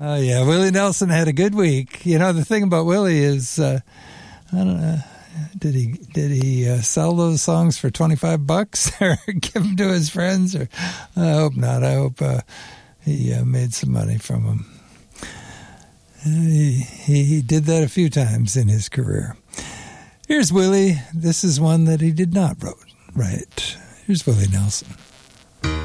Oh, yeah. Willie Nelson had a good week. You know, the thing about Willie is, I don't know, did he sell those songs for $25 or give them to his friends? Or I hope not. I hope he made some money from them. He did that a few times in his career. Here's Willie. This is one that he did not write. Here's Willie Nelson.